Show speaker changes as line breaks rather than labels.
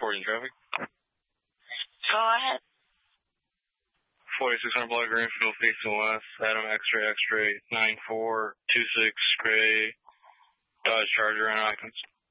reporting traffic.
Go ahead.
4600 block Greenfield, facing west, Adam X-ray, 9426 gray, Dodge Charger, and occupants.